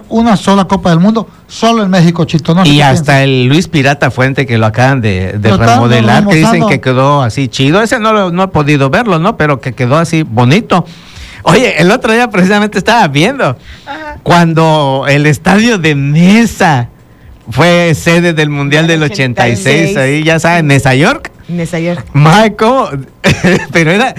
una sola Copa del Mundo, solo en México, Chito. No sé y qué hasta piensas. el Luis Pirata Fuente, que lo acaban de Lo remodelar, están que dicen remozando. que quedó así chido. Ese no he podido verlo, ¿no? Pero que quedó así bonito. Oye, el otro día precisamente estaba viendo cuando el estadio de Nesa fue sede del Mundial del 86, ahí ya saben, Nesa York. Nesa York. ¿Cómo? Pero era,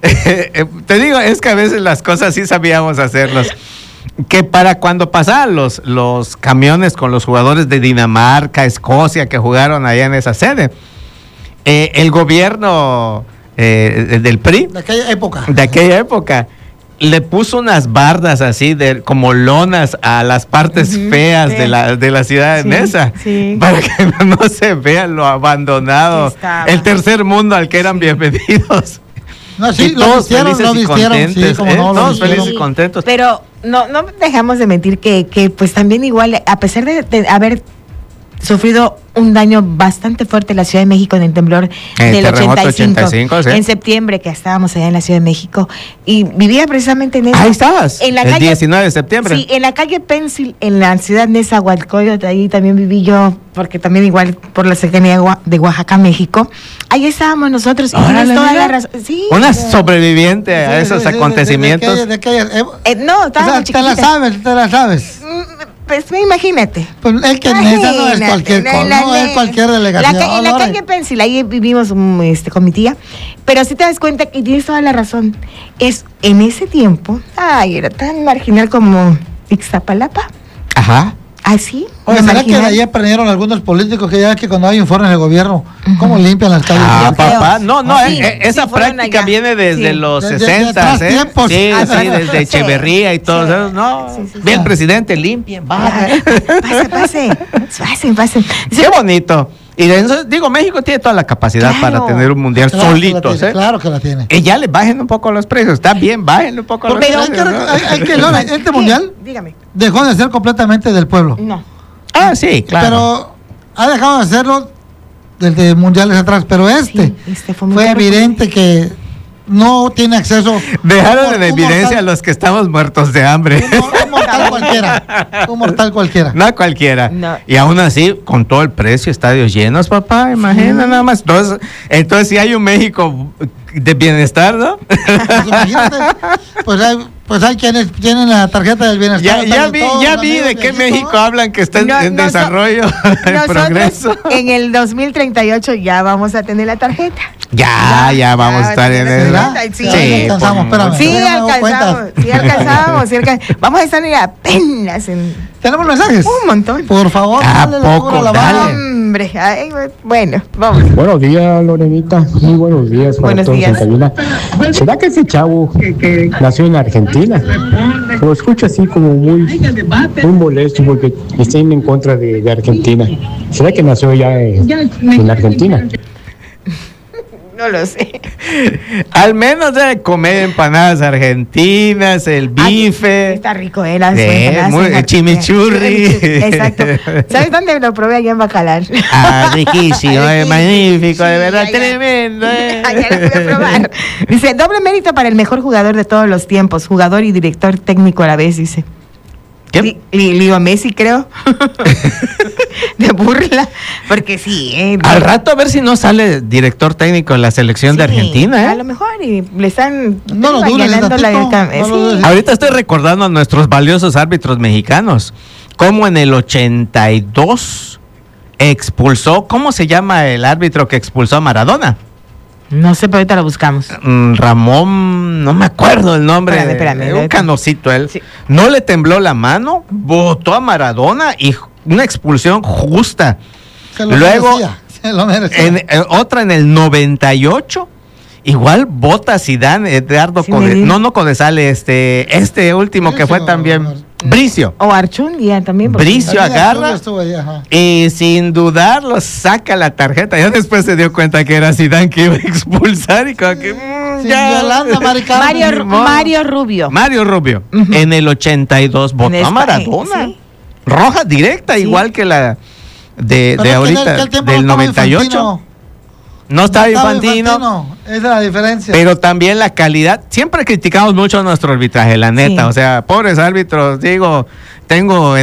te digo, es que a veces las cosas sí sabíamos hacerlas. Que para cuando pasaban los camiones con los jugadores de Dinamarca, Escocia, que jugaron allá en esa sede, el gobierno del PRI, de aquella época, le puso unas bardas así como lonas a las partes feas de la ciudad de Nesa, para que no se vea lo abandonado, el tercer mundo al que eran bienvenidos. No, sí, y todos felices y vistieron, contentos, todos felices y contentos. Pero no dejamos de mentir que pues también igual, a pesar de haber sufrido un daño bastante fuerte en la Ciudad de México en el temblor del 85, ¿sí? En septiembre, que estábamos allá en la Ciudad de México, y vivía precisamente en esa. Ahí estabas, en la el calle, 19 de septiembre. Sí, en la calle Pencil, en la ciudad de Nezahualcóyotl, ahí también viví yo, porque también igual por la cercanía de Oaxaca, México. Ahí estábamos nosotros, y tienes toda la razón. Sí, una sobreviviente a esos acontecimientos. No, estábamos chiquitas. Te la sabes. Pues imagínate. Pues es que Nesa no es cualquier cosa, no es cualquier delegación. En la calle Pencil, ahí vivimos con mi tía, pero si te das cuenta, y tienes toda la razón, es en ese tiempo, era tan marginal como Ixtapalapa. Ajá. ¿Así? Oye, ¿será que de ahí aprendieron algunos políticos que ya que cuando hay informes del gobierno, cómo limpian las calles? Papá, esa práctica viene desde los 60, tiempos. Sí, desde Echeverría y todo eso. No, ve el presidente, limpien, pasen. Qué bonito. Y digo, México tiene toda la capacidad para tener un mundial solitos, Claro que la tiene. Y ya le bajen un poco los precios. Está bien, bajen un poco los precios. Pero este mundial dejó de ser completamente del pueblo. No. Sí, claro. Pero ha dejado de hacerlo desde mundiales atrás. Pero fue evidente que no tiene acceso. Dejaron en evidencia a los que estamos muertos de hambre. Un mortal cualquiera. Un mortal cualquiera. No cualquiera. No. Y aún así, con todo el precio, estadios llenos, papá, imagina nada más. Entonces sí hay un México de bienestar, ¿no? Pues imagínate, pues hay quienes tienen la tarjeta del bienestar. Ya vi de qué México hablan, que está en desarrollo, en progreso. En el 2038 ya vamos a tener la tarjeta. Ya vamos a estar en el... Sí, alcanzamos, Sí, vamos a estar apenas en... ¿Tenemos mensajes? Un montón. Por favor. Dale. Hombre, bueno, vamos. Buenos días, Lorenita. Muy buenos días para todos en cabina. ¿Será que ese chavo nació en Argentina? Lo escucho así como muy molesto porque estén en contra de Argentina. ¿Será que nació ya en Argentina? No lo sé. Al menos debe comer empanadas argentinas, el bife. Está rico, las empanadas. El chimichurri. Exacto. ¿Sabes dónde lo probé? Allá en Bacalar. Riquísimo, magnífico, de verdad, tremendo. Allá lo voy a probar. Dice, doble mérito para el mejor jugador de todos los tiempos, jugador y director técnico a la vez, dice. ¿Qué? Leo Messi, creo. De burla. Porque sí. Al rato a ver si no sale director técnico en la selección de Argentina. A lo mejor y le están ganando Ahorita estoy recordando a nuestros valiosos árbitros mexicanos. Como en el 82 expulsó. ¿Cómo se llama el árbitro que expulsó a Maradona? No sé, pero ahorita lo buscamos. Ramón, no me acuerdo el nombre. Espérame, un canocito él. Sí. No le tembló la mano, botó a Maradona y una expulsión justa. Luego, otra en el 98, igual bota Zidane, Eduardo Codesales, este último que fue también Bricio. O Archundia también. Bricio agarra y sin dudarlo saca la tarjeta. Ya después se dio cuenta que era Zidane que iba a expulsar y como que... Mario Rubio. En el 82 votó a Maradona. Sí. Roja directa, igual que la de ahorita, del 98. No estaba Infantino. Esa es la diferencia. Pero también la calidad. Siempre criticamos mucho nuestro arbitraje, la neta. Sí. O sea, pobres árbitros, tengo